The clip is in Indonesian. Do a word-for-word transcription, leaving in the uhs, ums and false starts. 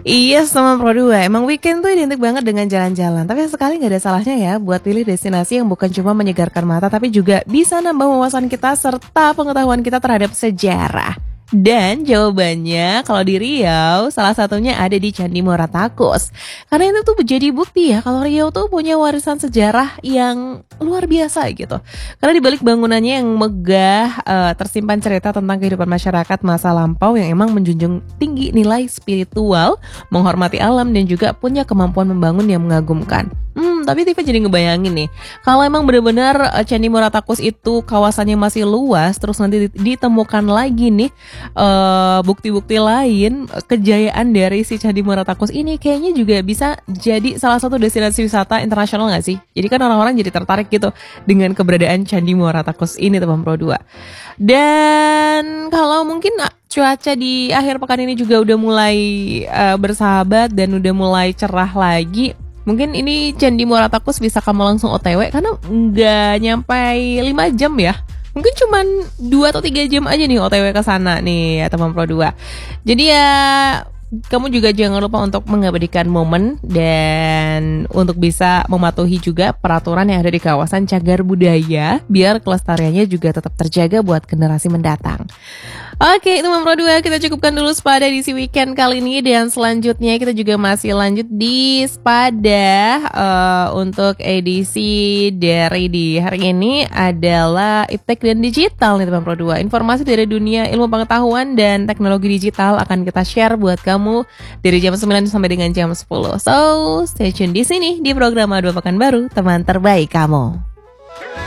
Iya, sama Pro dua. Emang weekend tuh identik banget dengan jalan-jalan. Tapi sekali nggak ada salahnya ya buat pilih destinasi yang bukan cuma menyegarkan mata, tapi juga bisa nambah wawasan kita serta pengetahuan kita terhadap sejarah. Dan jawabannya kalau di Riau salah satunya ada di Candi Muara Takus. Karena itu tuh menjadi bukti ya kalau Riau tuh punya warisan sejarah yang luar biasa gitu. Karena di balik bangunannya yang megah uh, tersimpan cerita tentang kehidupan masyarakat masa lampau yang emang menjunjung tinggi nilai spiritual, menghormati alam dan juga punya kemampuan membangun yang mengagumkan. Hmm, tapi Tifa jadi ngebayangin nih, kalau emang benar-benar uh, Candi Muara Takus itu kawasannya masih luas, terus nanti ditemukan lagi nih uh, bukti-bukti lain uh, kejayaan dari si Candi Muara Takus ini, kayaknya juga bisa jadi salah satu destinasi wisata internasional nggak sih? Jadi kan orang-orang jadi tertarik gitu dengan keberadaan Candi Muara Takus ini, teman Pro dua. Dan kalau mungkin uh, cuaca di akhir pekan ini juga udah mulai uh, bersahabat dan udah mulai cerah lagi. Mungkin ini Candi Muara Takus bisa kamu langsung O T W karena nggak nyampe lima jam ya. Mungkin cuman dua atau tiga jam aja nih O T W ke sana nih ya teman Pro dua. Jadi ya kamu juga jangan lupa untuk mengabadikan momen dan untuk bisa mematuhi juga peraturan yang ada di kawasan cagar budaya biar kelestariannya juga tetap terjaga buat generasi mendatang. Oke, teman Pro dua, kita cukupkan dulu Spada edisi weekend kali ini. Dan selanjutnya kita juga masih lanjut di Spada uh, untuk edisi dari di hari ini adalah Iptek dan Digital nih teman Pro dua. Informasi dari dunia ilmu pengetahuan dan teknologi digital akan kita share buat kamu dari jam sembilan sampai dengan jam sepuluh. So, stay tune di sini di program Dua Pekan Baru, teman terbaik kamu.